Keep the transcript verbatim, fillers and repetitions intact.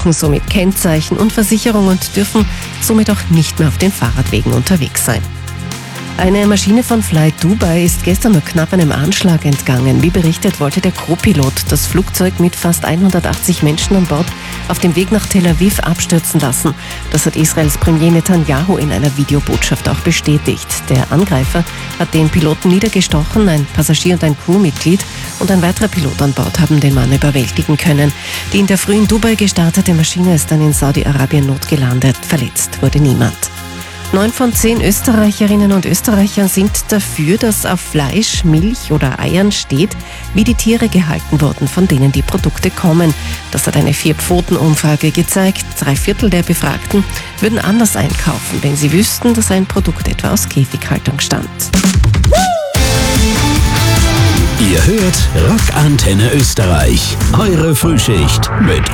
brauchen somit Kennzeichen und Versicherung und dürfen somit auch nicht mehr auf den Fahrradwegen unterwegs sein. Eine Maschine von Fly Dubai ist gestern nur knapp einem Anschlag entgangen. Wie berichtet, wollte der Co-Pilot das Flugzeug mit fast hundertachtzig Menschen an Bord auf dem Weg nach Tel Aviv abstürzen lassen. Das hat Israels Premier Netanyahu in einer Videobotschaft auch bestätigt. Der Angreifer hat den Piloten niedergestochen, ein Passagier und ein Crewmitglied und ein weiterer Pilot an Bord haben den Mann überwältigen können. Die in der Früh in Dubai gestartete Maschine ist dann in Saudi-Arabien notgelandet. Verletzt wurde niemand. Neun von zehn Österreicherinnen und Österreichern sind dafür, dass auf Fleisch, Milch oder Eiern steht, wie die Tiere gehalten wurden, von denen die Produkte kommen. Das hat eine Vier-Pfoten-Umfrage gezeigt. Drei Viertel der Befragten würden anders einkaufen, wenn sie wüssten, dass ein Produkt etwa aus Käfighaltung stammt. Ihr hört Rock Antenne Österreich, eure Frühschicht mit